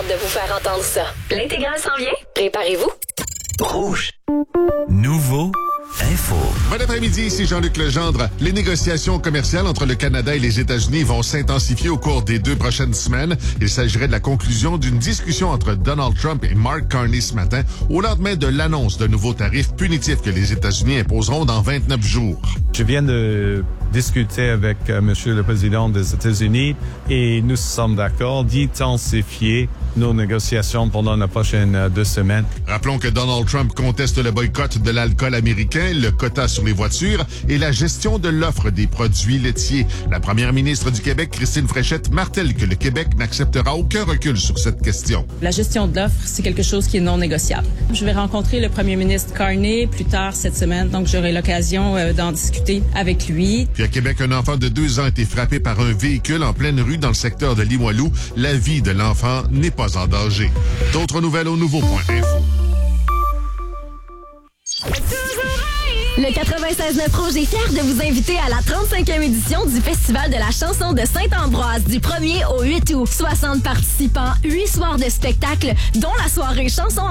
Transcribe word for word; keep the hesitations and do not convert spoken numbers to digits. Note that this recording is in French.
hâte de vous faire entendre ça. L'intégral s'en vient. Préparez-vous. Rouge. Nouveau info. Bon après-midi, ici Jean-Luc Legendre. Les négociations commerciales entre le Canada et les États-Unis vont s'intensifier au cours des deux prochaines semaines. Il s'agirait de la conclusion d'une discussion entre Donald Trump et Mark Carney ce matin, au lendemain de l'annonce d'un nouveau tarif punitif que les États-Unis imposeront dans vingt-neuf jours. Je viens de discuter avec euh, Monsieur le Président des États-Unis et nous sommes d'accord d'intensifier nos négociations pendant les prochaines euh, deux semaines. Rappelons que Donald Trump conteste le boycott de l'alcool américain, le quota sur les voitures et la gestion de l'offre des produits laitiers. La première ministre du Québec, Christine Fréchette, martèle que le Québec n'acceptera aucun recul sur cette question. La gestion de l'offre, c'est quelque chose qui est non négociable. Je vais rencontrer le premier ministre Carney plus tard cette semaine, donc j'aurai l'occasion euh, d'en discuter avec lui. Puis à Québec, un enfant de deux ans a été frappé par un véhicule en pleine rue dans le secteur de Limoilou. La vie de l'enfant n'est pas en danger. D'autres nouvelles au nouveau point info. Le quatre-vingt-seize neuf Rouge est fier de vous inviter à la trente-cinquième édition du Festival de la chanson de Saint-Ambroise du premier au huit août. soixante participants, huit soirs de spectacle, dont la soirée chanson